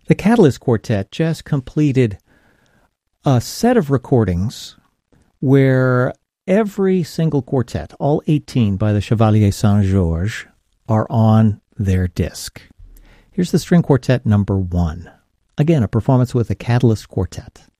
The Catalyst Quartet just completed a set of recordings where every single quartet, all 18 by the Chevalier Saint-Georges, are on their disc. Here's the String Quartet number 1. Again, a performance with the Catalyst Quartet.